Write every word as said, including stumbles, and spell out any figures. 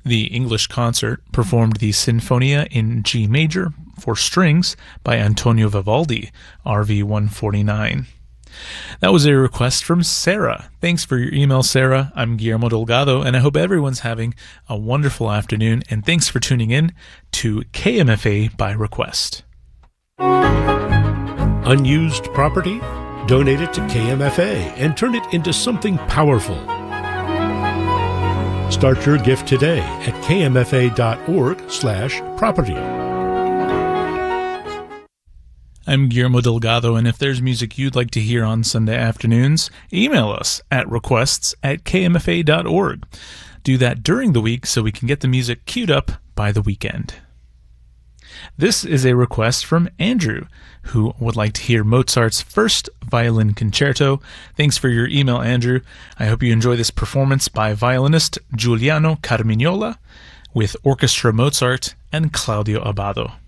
The English Concert performed the Sinfonia in G major for strings by Antonio Vivaldi, R V one forty-nine. That was a request from Sarah. Thanks for your email, Sarah. I'm Guillermo Delgado, and I hope everyone's having a wonderful afternoon, and thanks for tuning in to K M F A by Request. Unused property? Donate it to K M F A and turn it into something powerful. Start your gift today at kmfa.org slash property. I'm Guillermo Delgado, and if there's music you'd like to hear on Sunday afternoons, email us at requests at kmfa dot org. Do that during the week so we can get the music queued up by the weekend. This is a request from Andrew, who would like to hear Mozart's First Violin Concerto. Thanks for your email, Andrew. I hope you enjoy this performance by violinist Giuliano Carmignola with Orchestra Mozart and Claudio Abbado.